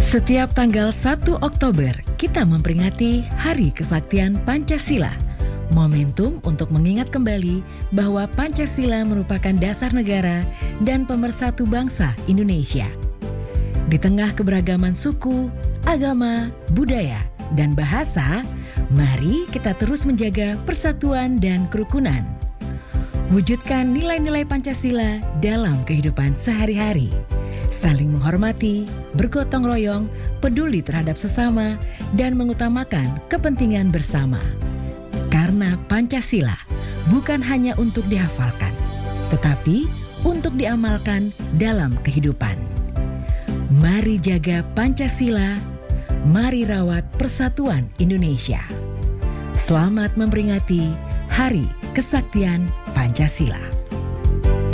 Setiap tanggal 1 Oktober, kita memperingati Hari Kesaktian Pancasila. Momentum untuk mengingat kembali bahwa Pancasila merupakan dasar negara dan pemersatu bangsa Indonesia. Di tengah keberagaman suku, agama, budaya, dan bahasa, mari kita terus menjaga persatuan dan kerukunan. Wujudkan nilai-nilai Pancasila dalam kehidupan sehari-hari. Saling menghormati, bergotong royong, peduli terhadap sesama, dan mengutamakan kepentingan bersama. Karena Pancasila bukan hanya untuk dihafalkan, tetapi untuk diamalkan dalam kehidupan. Mari jaga Pancasila, mari rawat persatuan Indonesia. Selamat memperingati Hari Kesaktian Pancasila.